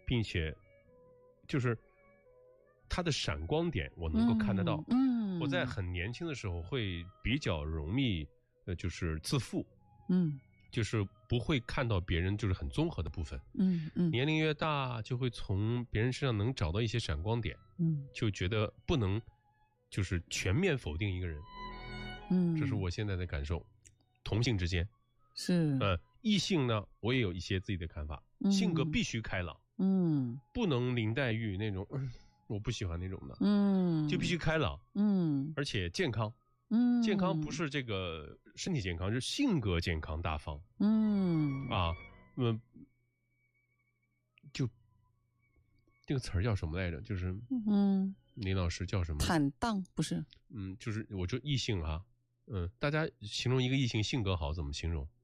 并且就是他的闪光点我能够看得到。我在很年轻的时候会比较容易就是自负，就是不会看到别人就是很综合的部分。年龄越大就会从别人身上能找到一些闪光点，就觉得不能就是全面否定一个人。这是我现在的感受。同性之间是异性呢我也有一些自己的看法，性格必须开朗，不能林黛玉那种我不喜欢那种的，就必须开朗，而且健康，健康不是这个身体健康，是性格健康大方，就这个词儿叫什么来着？就是林老师叫什么？ 坦荡不是？ 就是我说异性啊，大家形容一个异性性格好怎么形容？